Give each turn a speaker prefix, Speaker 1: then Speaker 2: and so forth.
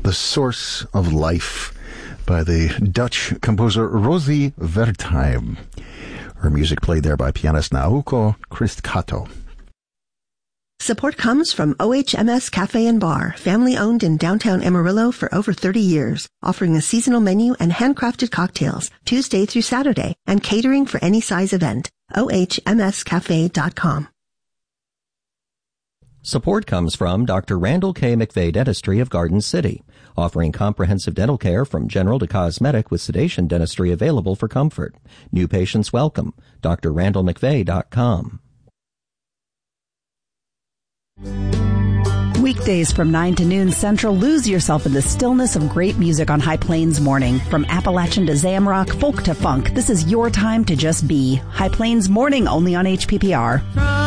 Speaker 1: The Source of Life by the Dutch composer Rosie Wertheim. Her music played there by pianist Naoko Christkato.
Speaker 2: Support comes from OHMS Cafe and Bar, family-owned in downtown Amarillo for over 30 years, offering a seasonal menu and handcrafted cocktails, Tuesday through Saturday, and catering for any size event. OHMScafe.com.
Speaker 3: Support comes from Dr. Randall K. McVeigh Dentistry of Garden City, offering comprehensive dental care from general to cosmetic with sedation dentistry available for comfort. New patients welcome. drrandallmcveigh.com.
Speaker 4: Weekdays from 9 to noon Central, lose yourself in the stillness of great music on High Plains Morning. From Appalachian to Zamrock, folk to funk, this is your time to just be. High Plains Morning, only on HPPR.